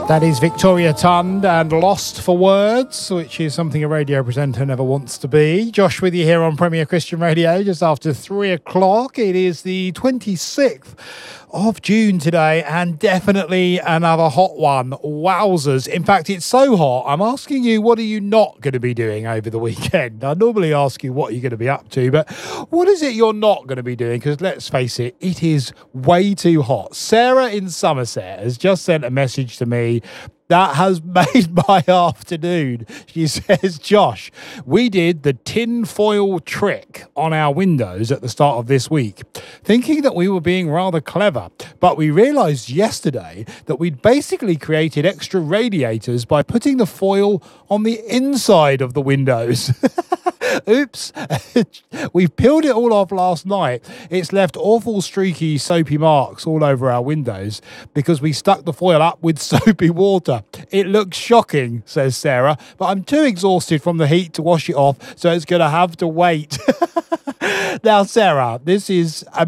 That is Victoria Tund and Lost for Words, which is something a radio presenter never wants to be. Josh with you here on Premier Christian Radio just after 3 o'clock. It is the 26th of June today, and definitely another hot one. Wowzers. In fact, it's so hot, I'm asking you, what are you not going to be doing over the weekend? I normally ask you what you're going to be up to, but what is it you're not going to be doing? Because let's face it, it is way too hot. Sarah in Somerset has just sent a message to me that has made my afternoon. She says, Josh, we did the tin foil trick on our windows at the start of this week, thinking that we were being rather clever. But we realised yesterday that we'd basically created extra radiators by putting the foil on the inside of the windows. Oops. We peeled it all off last night. It's left awful streaky soapy marks all over our windows because we stuck the foil up with soapy water. It looks shocking, says Sarah, but I'm too exhausted from the heat to wash it off, so it's going to have to wait. Now, Sarah, this is